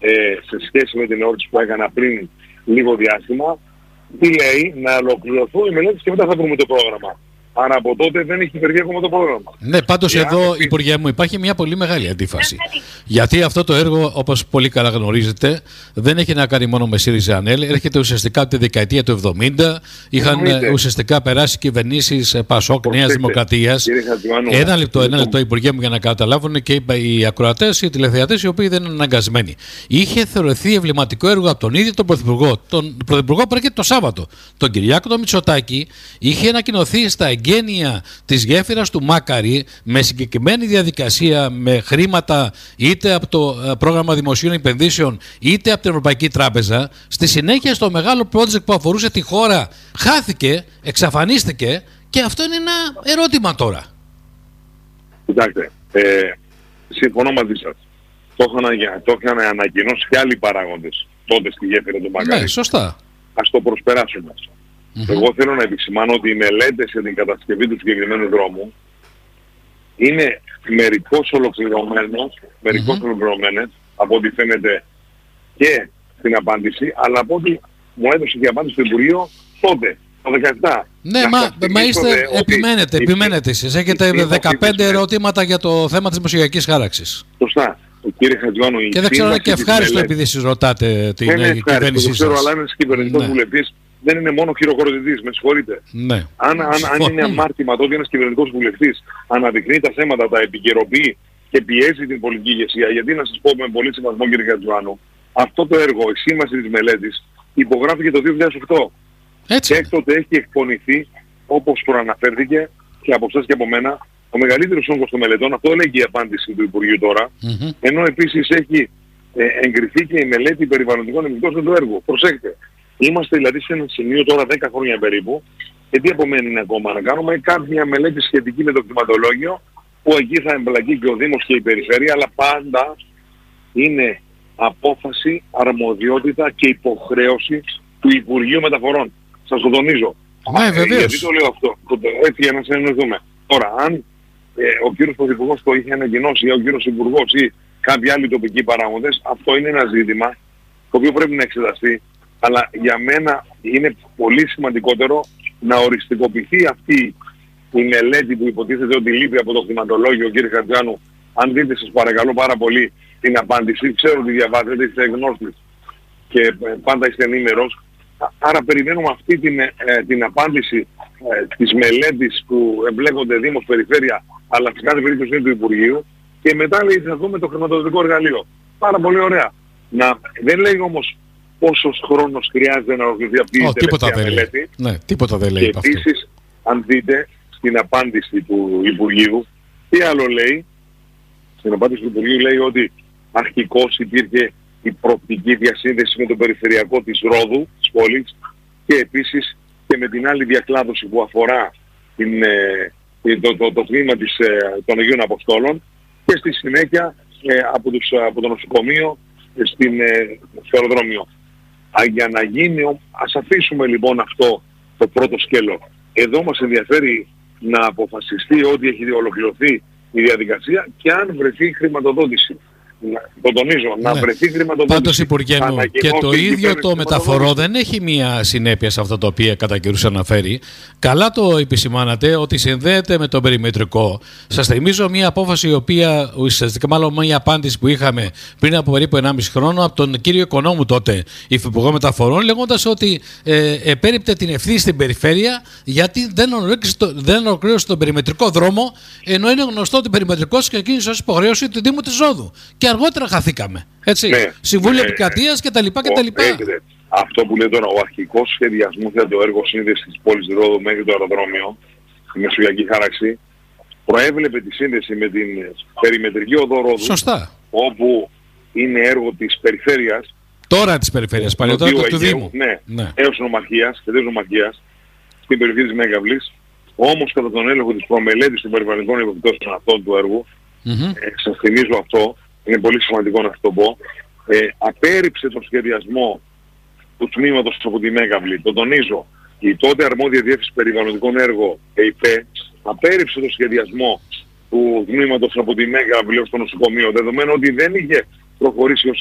σε σχέση με την ερώτηση που έκανα πριν λίγο διάστημα, τι λέει, να ολοκληρωθούν οι μελέτες και μετά θα βρούμε το πρόγραμμα. Άρα από τότε δεν έχει υπερβεί ακόμα το πρόγραμμα. Ναι, πάντως εδώ, Υπουργέ μου, υπάρχει μια πολύ μεγάλη αντίφαση. Γιατί αυτό το έργο, όπως πολύ καλά γνωρίζετε, δεν έχει να κάνει μόνο με ΣΥΡΙΖΑ ΑΝΕΛ. Έρχεται ουσιαστικά από τη δεκαετία του 70. Είχαν ουσιαστικά περάσει κυβερνήσεις ΠΑΣΟΚ, Νέας Δημοκρατίας. Ένα λεπτό, Υπουργέ μου, για να καταλάβουν και οι ακροατές, οι τηλεθεατές, οι οποίοι δεν είναι αναγκασμένοι. Είχε θεωρηθεί εμβληματικό έργο από τον ίδιο τον Πρωθυπουργό. Τον Πρωθυπουργό που έρχεται το Σάββατο. Τον Κυριάκο τον Μητσοτάκη, είχε ανακοινωθεί στα εγγένεια της γέφυρας του Μάκαρη με συγκεκριμένη διαδικασία, με χρήματα είτε από το πρόγραμμα δημοσίων επενδύσεων είτε από την Ευρωπαϊκή Τράπεζα. Στη συνέχεια στο μεγάλο project που αφορούσε τη χώρα χάθηκε, εξαφανίστηκε και αυτό είναι ένα ερώτημα τώρα. Κοιτάξτε, συμφωνώ μαζί σας. Το είχαν ανακοινώσει και άλλοι παράγοντες τότε στη γέφυρα του Μάκαρη. Ναι, σωστά. Ας το προσπεράσουμε. Εγώ θέλω να επισημάνω ότι οι μελέτες για την κατασκευή του συγκεκριμένου δρόμου είναι μερικώς ολοκληρωμένες από ό,τι φαίνεται και στην απάντηση, αλλά από ό,τι μου έδωσε και η απάντηση στο Υπουργείο τότε, το 2017. Ναι, μα είστε, επιμένετε εσείς. Έχετε 15 ερωτήματα για το θέμα της μεσογειακής χάραξης. Σωστά. Κύριε Χατζιωάννου, και δεν ξέρω αν και ευχάριστο επειδή εσείς ρωτάτε την κυβέρνησή σας. Ξέρω, αλλά ένας κυβερνητικός βουλευτής δεν είναι μόνο χειροκροτητής, με συγχωρείτε. Ναι. Αν είναι αμάρτημα τότε ένας κυβερνητικός βουλευτής αναδεικνύει τα θέματα, τα επικαιροποιεί και πιέζει την πολιτική ηγεσία, γιατί να σας πω με πολύ σεβασμό κύριε Χατζιωάννου, αυτό το έργο, η σήμαση της μελέτης, υπογράφηκε το 2008. Έτσι. Και έκτοτε έχει εκπονηθεί, όπως προαναφέρθηκε και από εσάς και από μένα, ο μεγαλύτερος όγκος των μελετών, αυτό λέγει η απάντηση του Υπουργείου τώρα, ενώ επίσης έχει εγκριθεί και η μελέτη περιβαλλοντικών επιπτώσεων του έργου. Προσέξτε, είμαστε δηλαδή σε ένα σημείο τώρα 10 χρόνια περίπου, και τι απομένει ακόμα να κάνουμε κάποια μελέτη σχετική με το κτηματολόγιο, που εκεί θα εμπλακεί και ο Δήμος και η Περιφέρεια, αλλά πάντα είναι απόφαση, αρμοδιότητα και υποχρέωση του Υπουργείου Μεταφορών. Σας το τονίζω. Γιατί το λέω αυτό, έτσι για να συνεννοηθούμε. Τώρα, αν ο κύριος Πρωθυπουργός το είχε ανακοινώσει ή ο κύριος Υπουργός ή κάποιοι άλλοι τοπικοί παράγοντες, αυτό είναι ένα ζήτημα το οποίο πρέπει να εξεταστεί. Αλλά για μένα είναι πολύ σημαντικότερο να οριστικοποιηθεί αυτή η μελέτη που υποτίθεται ότι λείπει από το κτηματολόγιο, κύριε Χατζιωάννου. Αν δείτε σας παρακαλώ πάρα πολύ την απάντηση, ξέρω ότι διαβάζετε, είστε γνώστης και πάντα είστε ενήμερος. Άρα περιμένουμε αυτή την απάντηση της μελέτης που εμπλέκονται Δήμος, Περιφέρεια, αλλά σε κάθε περίπτωση είναι του Υπουργείου, και μετά λέει θα δούμε το χρηματοδοτικό εργαλείο. Πάρα πολύ ωραία. Δεν λέει όμως πόσος χρόνος χρειάζεται να ολοκληρωθεί αυτή η τελευταία μελέτη. Ναι, τίποτα δεν λέει. Και επίσης, αν δείτε στην απάντηση του Υπουργείου, τι άλλο λέει? Στην απάντηση του Υπουργείου λέει ότι αρχικώς υπήρχε η προοπτική διασύνδεση με το περιφερειακό της Ρόδου, της πόλης, και επίσης και με την άλλη διακλάδωση που αφορά το τμήμα των Αγίων Αποστόλων, και στη συνέχεια από το νοσοκομείο στο αεροδρόμιο. Για να γίνει, ας αφήσουμε λοιπόν αυτό το πρώτο σκέλος. Εδώ μας ενδιαφέρει να αποφασιστεί ότι έχει ολοκληρωθεί η διαδικασία και αν βρεθεί χρηματοδότηση. Το τονίζω, να βρεθεί χρηματοδότηση. Πάντως, Υπουργέ μου, και το ίδιο το μεταφορό δεν έχει μία συνέπεια σε αυτά τα οποία κατά καιρούς αναφέρει. Καλά το επισημάνατε ότι συνδέεται με το περιμετρικό. Σας θυμίζω μία απόφαση η οποία, ουσιαστικά μάλλον μία απάντηση που είχαμε πριν από περίπου 1,5 χρόνο από τον κύριο Οικονόμου τότε, υφυπουργό μεταφορών, λέγοντας ότι επέριπτε την ευθύνη στην περιφέρεια γιατί δεν ολοκλήρωσε τον περιμετρικό δρόμο, ενώ είναι γνωστό ότι περιμετρικός ξεκίνησε ως υποχρέωση του Δήμου της Ρόδου. Και αργότερα χαθήκαμε. Έτσι. Ναι, Συμβούλιο Επικρατείας κτλ. Αυτό που λέει τώρα, ο αρχικός σχεδιασμός για το έργο σύνδεσης της πόλης Ρόδου μέχρι το αεροδρόμιο, η μεσογειακή χάραξη, προέβλεπε τη σύνδεση με την περιμετρική οδό Ρόδου. Σωστά. Όπου είναι έργο της περιφέρειας. Τώρα της περιφέρειας, παλαιότερα του Δήμου. Ναι, έως νομαρχίας, και νομαρχίας, στην περιοχή της Μέγαβλης. Όμως κατά τον έλεγχο της προμελέτης των περιβαλλοντικών επιπτώσεων αυτών του έργου, σας θυμίζω αυτό, είναι πολύ σημαντικό να σας το πω, απέρριψε τον σχεδιασμό του τμήματος από τη Μέγαβλη. Το τονίζω, η τότε αρμόδια διεύθυνση περιβαλλοντικών έργων, ΕΙΠΕ, απέρριψε τον σχεδιασμό του τμήματος από τη Μέγαβλη ως το νοσοκομείο, δεδομένου ότι δεν είχε προχωρήσει